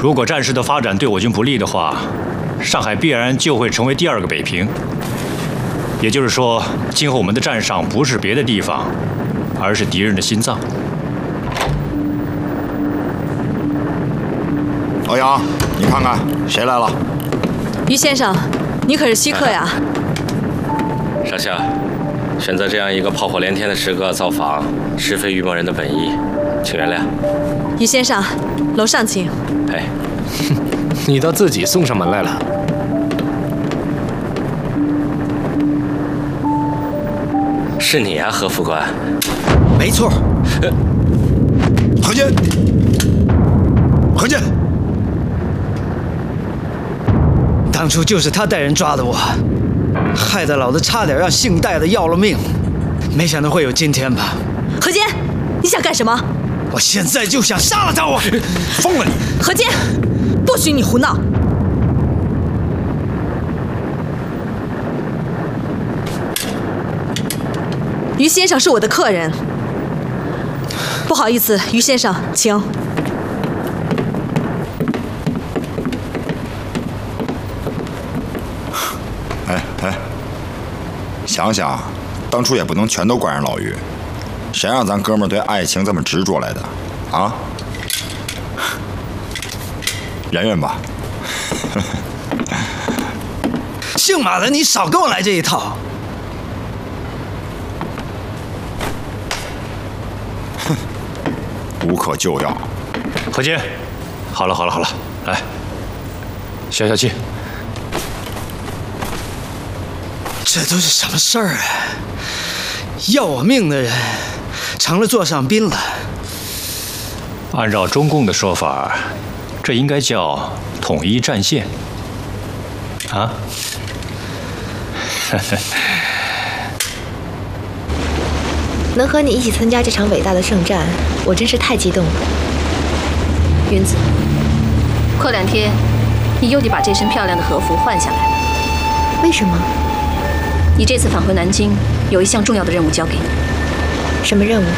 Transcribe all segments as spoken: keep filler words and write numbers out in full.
如果战事的发展对我军不利的话，上海必然就会成为第二个北平。也就是说，今后我们的战场不是别的地方，而是敌人的心脏。 欧阳，你看看谁来了？ 于先生，你可是稀客呀！ 少校，选择这样一个炮火连天的时刻造访，实非于某人的本意，请原谅。 于先生，楼上请。 哎， 你倒自己送上门来了。 是你啊，何副官。 没错。呃、何健，何健， 当初就是他带人抓的我，害得老子差点让姓戴的要了命，没想到会有今天吧。 何坚，你想干什么？ 我现在就想杀了他！我疯了你！ 何坚，不许你胡闹！于先生是我的客人，不好意思，于先生，请。 哎哎，想想，当初也不能全都怪上老于，谁让咱哥们儿对爱情这么执着来的啊？忍忍吧。 姓马的，你少跟我来这一套。 哼，无可救药。 何坚，好了好了好了，来，消消气。 这都是什么事儿啊？要我命的人成了座上宾了。 按照中共的说法，这应该叫统一战线。啊？ 能和你一起参加这场伟大的圣战，我真是太激动了。 云子，过两天你又得把这身漂亮的和服换下来了。 为什么？ 你这次返回南京，有一项重要的任务交给你。 什么任务？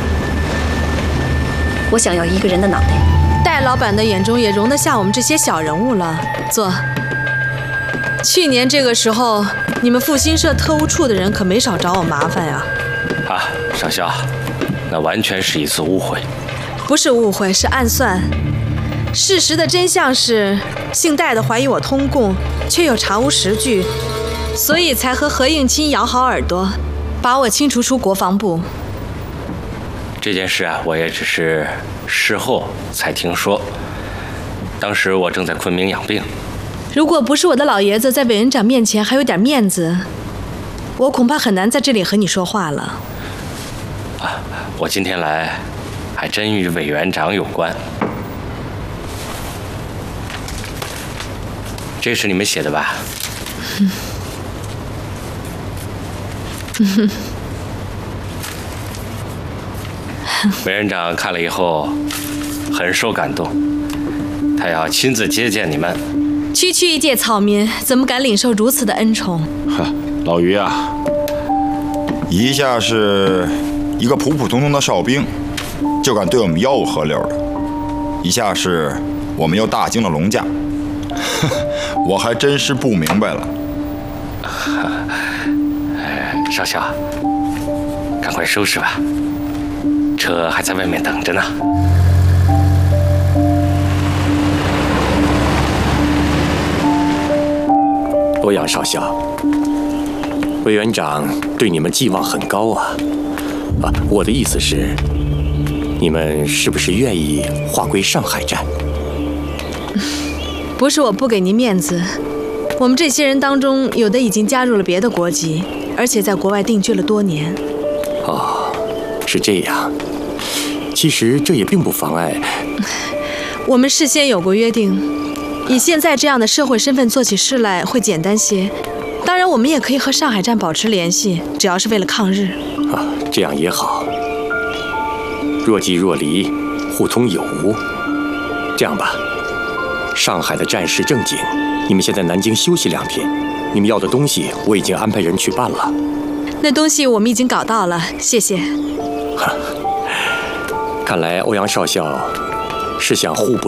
我想要一个人的脑袋。 戴老板的眼中也容得下我们这些小人物了。坐。去年这个时候，你们复兴社特务处的人可没少找我麻烦呀。 啊，少校，那完全是一次误会。 不是误会，是暗算。事实的真相是，姓戴的怀疑我通共，却又查无实据，所以才和何应钦摇好耳朵，把我清除出国防部。 这件事啊，我也只是事后才听说。当时我正在昆明养病。 如果不是我的老爷子在委员长面前还有点面子，我恐怕很难在这里和你说话了。 啊，我今天来，还真与委员长有关。这是你们写的吧？ 嗯嗯委员长看了以后很受感动，他要亲自接见你们。 区区一介草民，怎么敢领受如此的恩宠？ 老于啊，一下是一个普普通通的哨兵，就敢对我们吆五喝六的；一下是我们又大惊了龙驾，我还真是不明白了。 少校，赶快收拾吧。车还在外面等着呢。 欧阳少校，委员长对你们寄望很高啊！啊，我的意思是，你们是不是愿意划归上海站？ 不是我不给您面子，我们这些人当中，有的已经加入了别的国籍，而且在国外定居了多年。 哦，是这样。其实这也并不妨碍。 我们事先有过约定，以现在这样的社会身份做起事来会简单些。当然，我们也可以和上海站保持联系，只要是为了抗日。 啊，这样也好。若即若离，互通有无。这样吧，上海的战事正紧，你们先在南京休息两天。你们要的东西我已经安排人去办了。 那东西我们已经搞到了，谢谢。 看来欧阳少校是想互不